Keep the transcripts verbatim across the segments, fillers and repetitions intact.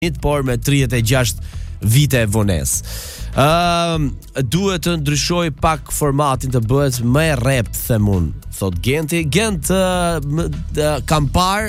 por me tridhjetë e gjashtë vite vonesë. Ëm uh, duhet të ndryshoj pak formatin, të bëhet më e rap, them unë, thot Genti. Gent uh, uh, kam parë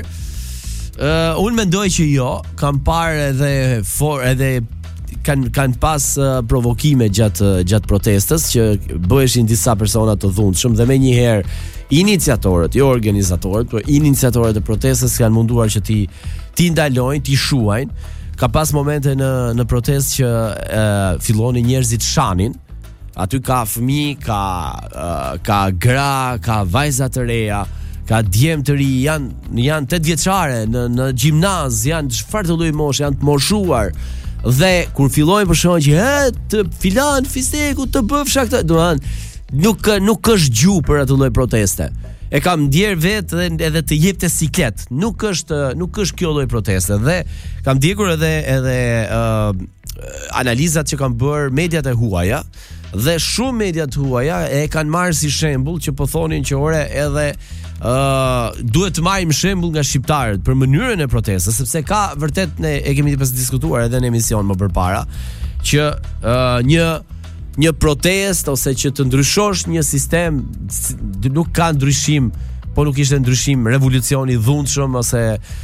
uh, unë mendoj që jo, kam parë edhe for edhe kanë kanë pas uh, provokime gjatë gjatë protestës që bëheshin disa persona të dhunshëm dhe menjëherë iniciatorët, jo organizatorët, por iniciatorët e protestës kanë munduar që ti ti ndalojnë, ti shuajnë. Ka pas momente në në protestë që e, fillonin njerëzit shanin. Aty ka fëmijë, ka e, ka gra, ka vajza të reja, ka djem të ri, janë janë tetë vjeçare në në gjimnaz, janë çfarë të lloj moshe, janë të moshuar. Dhe kur fillojnë për shkak që he të filan fisteku të bëfsha këtë, do të thonë nuk nuk është gjuhë për atë lloj proteste. E kam ndjer vetë dhe edhe të jep të siklet. Nuk është nuk është kjo lloj proteste dhe kam ndjekur edhe edhe uh, analizat që kanë bërë mediat e huaja dhe shumë mediat huaja e kanë marrë si shembull që po thonin që ore edhe uh, duhet të marrim shembull nga shqiptarët për mënyrën e protestës, sepse ka vërtet ne e kemi pas diskutuar edhe në emision më përpara që uh, një një protest ose që të ndryshosh një sistem nuk ka ndryshim, po nuk ishte ndryshim revolucioni dhunshëm ose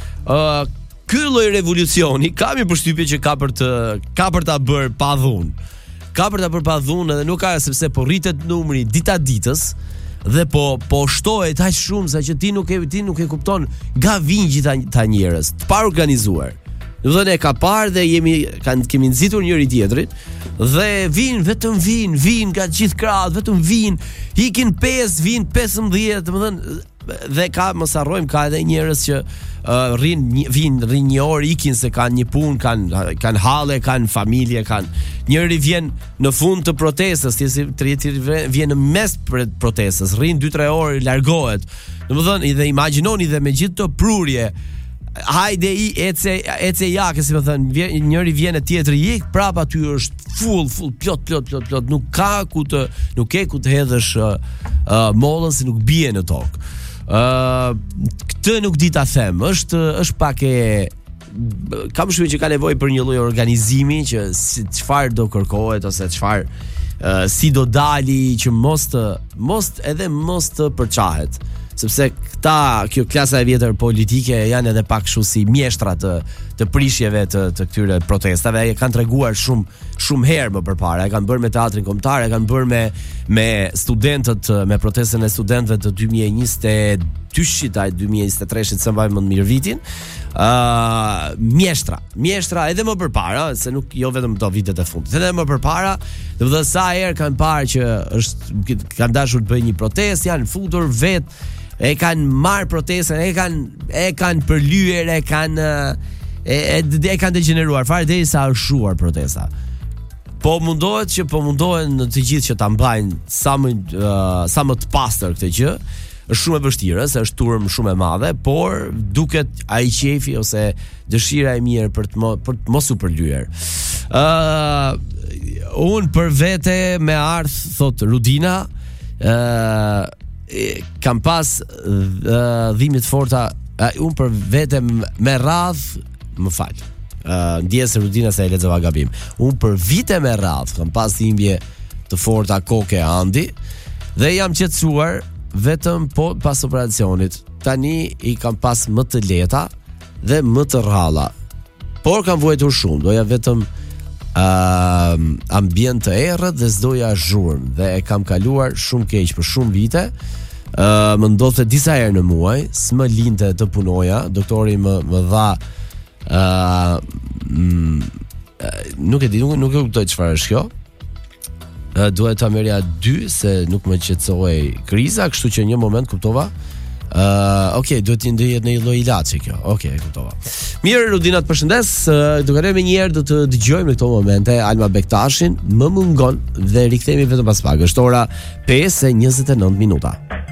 uh, ky lloj revolucioni kam përshtypje që ka për të ka për ta bërë pa dhunë. Ka për ta bërë pa dhunë edhe nuk ka, sepse po rritet numri dita ditës dhe po po shtohet aq shumë sa që ti nuk e ti nuk e kupton nga vijnë gjitha ta njerëz të pa organizuar. Do të thënë e ka parë dhe jemi kanë kemi nxitur njëri tjetrin dhe vin vetëm vin, vin nga gjithë krahët, vetëm vin, ikin pesë, vin pesëmbëdhjetë, domethënë dhe ka mos harrojmë ka edhe njerëz që uh, rrin vin rrin një orë, ikin se kanë një punë, kanë kanë halle, kanë familje, kanë njëri vjen në fund të protestës, tjetri vjen në mes të protestës, rrin dy tre orë, largohet. Domethënë dhe imagjinoni dhe me gjithë të prurje hajde i ece ece jake, si më thënë, vjen, njëri vjen e tjetri ik, prap aty është full full plot plot plot plot, nuk ka ku të nuk ke ku të hedhësh uh, uh, mollën se nuk bie në tokë. Ë uh, këtë nuk di ta them, është është pak e kam shumë që ka nevojë për një lloj organizimi që si çfarë do kërkohet ose çfarë uh, si do dali që mos të mos edhe mos të përçahet. Sepse këta, kjo klasa e vjetër politike janë edhe pak kështu si mjeshtra të të prishjeve të të këtyre protestave, e kanë treguar shumë shumë herë më përpara, e kanë bërë me teatrin kombëtar, e kanë bërë me me studentët, me protestën e studentëve të dy mijë e njëzet e dyshit ai dy mijë e njëzet e treshit, se mbaj më mirë vitin. ë uh, mjeshtra, mjeshtra edhe më përpara, se nuk jo vetëm do vitet e fundit, edhe më përpara, do të thotë sa herë kanë parë që është kanë dashur të bëjnë një protestë, janë futur vetë e kanë marrë protestën, e kanë e kanë përlyer, e kanë e, e, e kanë degeneruar fare derisa është shuar protesta. Po mundohet që po mundohen në të gjithë që ta mbajnë sa më uh, sa më të pastër këtë gjë. Është shumë e vështirë, se është turm shumë e madhe, por duket ai qefi ose dëshira e mirë për të mo, për të mos u përlyer. Ë uh, un për vete me ardh, thot Rudina, ë uh, kam pas uh, dhimbje të forta, uh, unë për vete me radh, më fal. Uh, ndjes Rudina se e lexova gabim. Unë për vite me radh kam pas dhimbje të forta koke andi dhe jam qetësuar vetëm po pas operacionit. Tani i kam pas më të lehta dhe më të rralla. Por kam vuajtur shumë, doja vetëm uh, ambient të errët dhe s'doja zhurmë dhe e kam kaluar shumë keq për shumë vite. Uh, më ndodhte disa herë në muaj, s'më linte të punoja, doktori më më dha uh, mm, nuk e di, nuk, nuk e kuptoj çfarë është kjo. Uh, duhet ta merja dy se nuk më qetësoi kriza, kështu që në një moment kuptova. Uh, ok, duhet të ndjehet në një lloj ilaçi kjo. Ok, e kuptova. Mirë, Rudina, të përshëndes. Uh, do kalojmë një herë do të dëgjojmë në këto momente Alma Bektashin, më mungon dhe rikthehemi vetëm pas pak. Është ora pesë e njëzet e nëntë minuta.